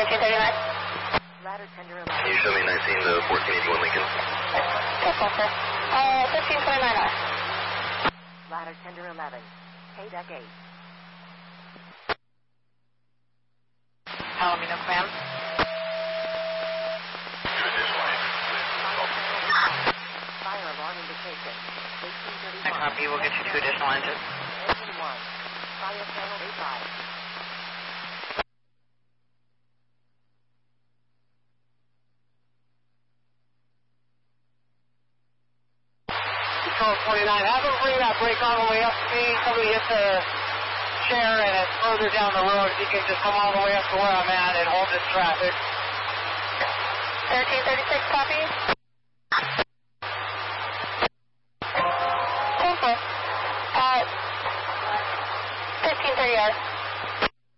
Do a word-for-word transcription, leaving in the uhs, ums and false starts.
thirteen thirty-nine. Ladder tender Can eleven. you show me nineteen to fourteen eighty-one Lincoln? Careful, sir. Uh, fifteen twenty-nine R. Ladder tender eleven. K deck eight. Palomino Cram. Fire alarm indication. eighteen I thirty-one. copy. We'll get you two additional engines. Engine one. Fire channel eight five. Control twenty-nine, have them bring that brake all the way up to me. Somebody hit the chair and it's further down the road. If you can just come all the way up to where I'm at and hold this traffic. thirteen thirty-six, copy. Careful. Uh, fifteen thirty R.